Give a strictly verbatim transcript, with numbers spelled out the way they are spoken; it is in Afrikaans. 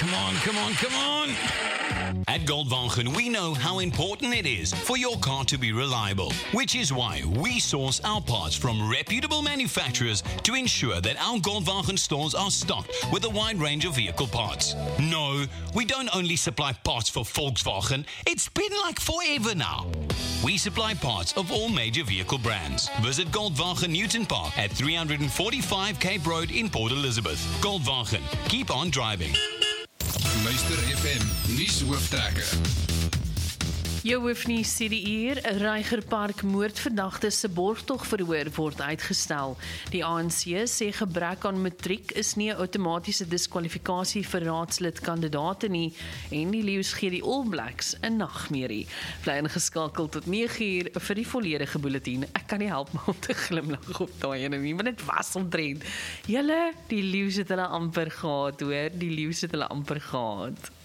Come on, come on, come on. At Goldwagen, we know how important it is for your car to be reliable, which is why we source our parts from reputable manufacturers to ensure that our Goldwagen stores are stocked with a wide range of vehicle parts. No, we don't only supply parts for Volkswagen, it's been like forever now. We supply parts of all major vehicle brands. Visit Goldwagen Newton Park at three forty-five Cape Road in Port Elizabeth. Goldwagen, keep on driving. Luister F M, nuus hooftrekker. Jou hoef nie sê die uur, Reigerpark moordverdagte se borgtogverhoor word uitgestel. Die A N C sê gebrek aan matriek is nie 'n outomatiese diskwalifikasie vir raadslid kandidaate nie en die Leeu's gee die All Blacks 'n nagmerrie. Bly ingeskakel tot nege uur vir die volledige bulletin. Ek kan nie help om te glimlag op daai ene nie, want dit was omtrent. Julle, die Leeu's het hulle amper gehad, hoor, die Leeu's het hulle amper gehad.